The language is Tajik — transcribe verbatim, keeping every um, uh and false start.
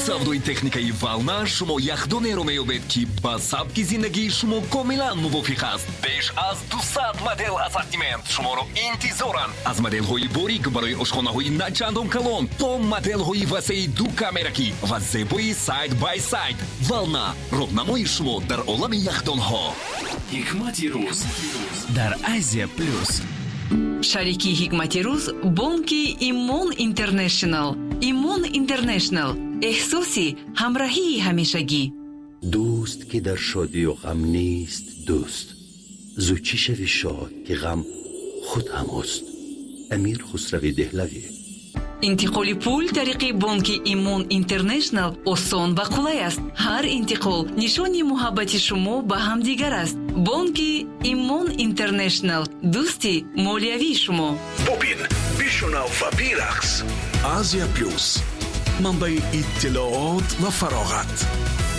савдои техникаи Вална шумо яхдонеро меёбед ки ба сабки зиндагии шумо комилан мувофиқ аст. беш аз дусад модел ассортимент шуморо интизоранд. аз моделҳои борик барои ошхонаҳои начандон калон то моделҳои васеи ду камеракӣ ва зебои сайд бай сайд. Вална роҳнамои шумо дар олами яхдонҳо. ҳикмати рӯз дар Азия плюс. шарики ҳикмати рӯз бонки Имон Интернешнл. Имон Интернешнл эҳсоси ҳамроҳии ҳамешагӣ. دوست که در شادی و غم نیست دوست زوچی شوی شاد که غم خود هم است. امیر خسروی دهلوی. интиқоли пул тариқи бонки Имон Интернешнл осон ва қулай аст. ҳар интиқол нишони муҳаббати шумо ба ҳамдигар аст. бонки Имон Интернешнл дӯсти молиявии шумо. бубин бишунав ва бирақс. Азия плюс манбаи иттилоот ва фароғат.